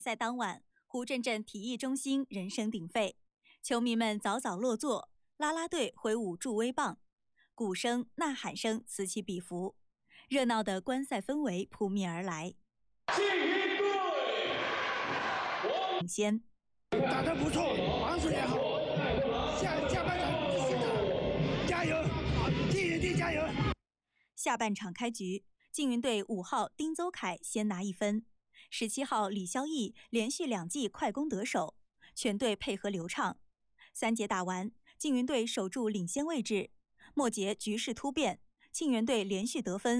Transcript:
赛当晚，湖镇镇体育中心人声鼎沸，球迷们早早落座，啦啦队挥舞助威棒，鼓声、呐喊声此起彼伏，热闹的观赛氛围扑面而来。 晋云队领先， 打得不错，防守也好，下半场继续打，加油，晋云队加油！ 下半场开局，晋云队5号丁邹凯先拿1分，17号李霄毅连续2记快攻得手，全队配合流畅。3节打完，晋云队守住领先位置，末节局势突变，庆元队连续得分。